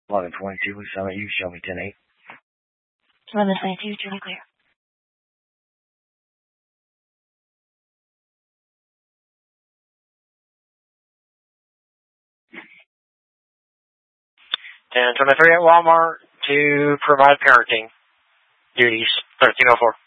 1122, Summit, you show me 10-8. 1122, turn clear. And 23 at Walmart to provide parenting duties, 1304.